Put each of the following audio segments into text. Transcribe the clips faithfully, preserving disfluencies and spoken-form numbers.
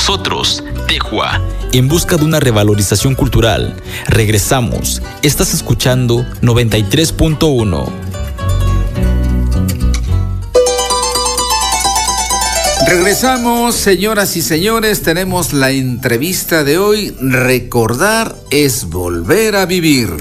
nosotros, Tehua. En busca de una revalorización cultural. Regresamos. Estás escuchando noventa y tres punto uno. Regresamos, señoras y señores. Tenemos la entrevista de hoy. Recordar es volver a vivir.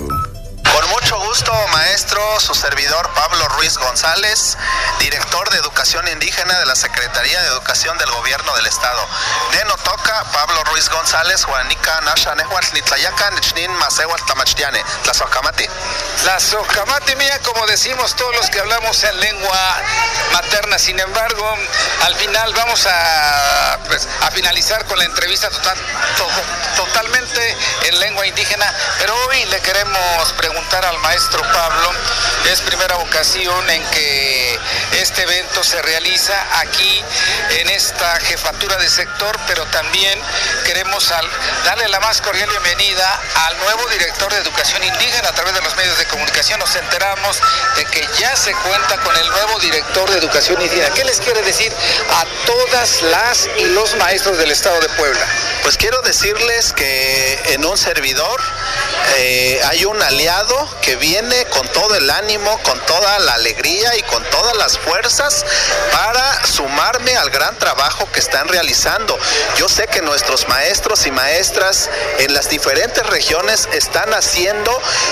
Maestro, su servidor Pablo Ruiz González, director de Educación Indígena de la Secretaría de Educación del Gobierno del Estado. Neno toca Pablo Ruiz González, Juanica Nasha Nehuatl Nitlayacan, Nichnin Masewatl Tamachtiane, Tlazocamati. Tlazocamati mía, como decimos todos los que hablamos en lengua materna. Sin embargo, al final vamos a, pues, a finalizar con la entrevista total, to, totalmente en lengua indígena, pero hoy le queremos preguntar al maestro Pablo, es primera ocasión en que este evento se realiza aquí en esta jefatura de sector, pero también queremos al, darle la más cordial bienvenida al nuevo director de Educación Indígena. A través de los medios de comunicación nos enteramos de que ya se cuenta con el nuevo director de Educación Indígena. ¿Qué les quiere decir a todas las y los maestros del Estado de Puebla? Pues quiero decirles que en un servidor eh, hay un aliado que viene con todo el ánimo, con toda la alegría y con todas las fuerzas para sumarme al gran trabajo que están realizando. Yo sé que nuestros maestros y maestras en las diferentes regiones están haciendo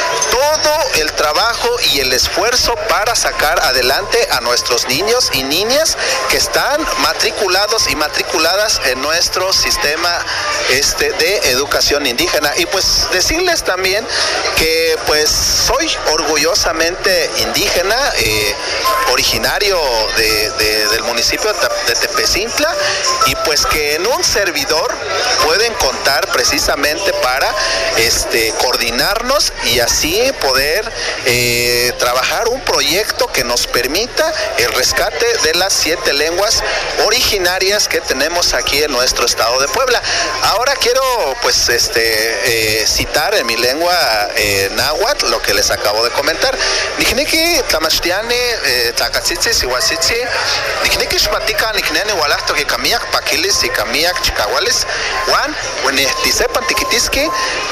todo el trabajo y el esfuerzo para sacar adelante a nuestros niños y niñas que están matriculados y matriculadas en nuestro sistema este, de educación indígena. Y pues decirles también que pues soy orgullosamente indígena, eh, originario de, de, del municipio de Tepecintla, y pues que en un servidor pueden contar precisamente para este, coordinarnos y así poder eh, trabajar un proyecto que nos permita el rescate de las siete lenguas originarias que tenemos aquí en nuestro estado de Puebla. Ahora quiero pues este eh, citar en mi lengua eh, náhuatl lo que les acabo de comentar. Nijniki tlamachtiane tlacatzitzi sihuatzitzi, nijniki xmatica niknene walahto que kamiak paquilis y kamiak chicahuales, juan, bueno, tisepan tiquitiski,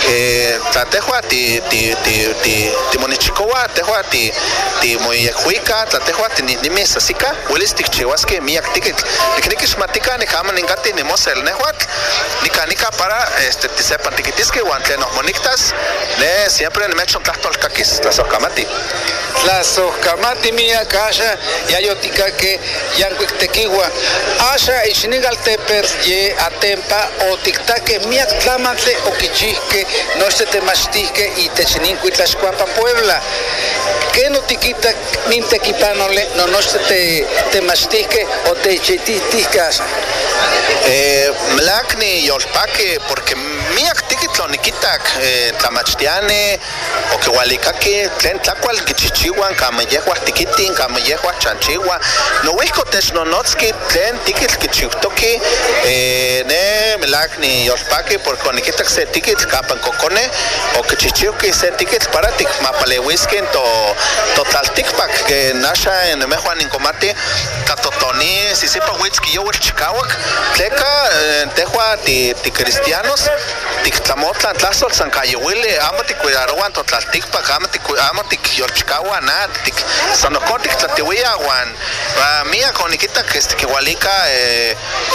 tlatejua ti ti ti ti timonichicoa, tejua ti ti moyejuica, tlatejua tininimis asika, huelis tikchihuasque miak tiquit, nijniki xmatica nijaman ingati nimos el nehuatl, nicanica para este tisepan tiquitiski, juan tlenos monictas, ne siempre ne mechon tlahtolcaquis, tlazocamati. Tlazocamati mía kasha yayotica que yancuictequigua asha ixnigal teper ye atempa o tictaque miak tlamantle o quichique no se temachtique y technincuitlaxcuapa Puebla. ¿Qué no tiquita nintequipanole no no se te temachtique o te chetiticas? Eh, mlakni yolpaque porque miak tiquitloniquitak tlamachtiane o que hualicaque tlen tlacual quichichihuan camellehuas tiquitin camellehuas chanchihua no huisco technonotski tlen tiquitl quichiutoki ne mlakni yolpaque porque oniquitak se tiquitl capan cocone o quichichiuki se tiquitl para ticmapalehuisquin to totlalticpac que nasha en mejuan incomati tatotoni sisipa huitzki yowel chicawak tleca tehua ti ti cristianos tictlamotlan tlazol san cayehuile amo ticuidaroan totlalticpac amo amo ticyolchicaua nada tic sanohcon tictlatiuia huan mia coniquita que este que hualica